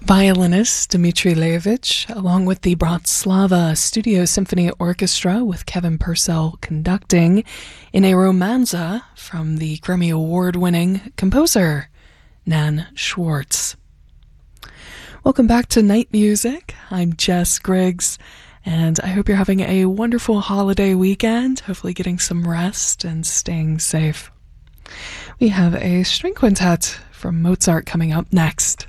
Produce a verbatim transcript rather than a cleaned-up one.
violinist Dmitry Leovich, along with the Bratislava Studio Symphony Orchestra with Kevin Purcell conducting, in a romanza from the Grammy Award-winning composer Nan Schwartz. Welcome back to Night Music. I'm Jess Griggs, and I hope you're having a wonderful holiday weekend, hopefully getting some rest and staying safe. We have a string quintet from Mozart coming up next.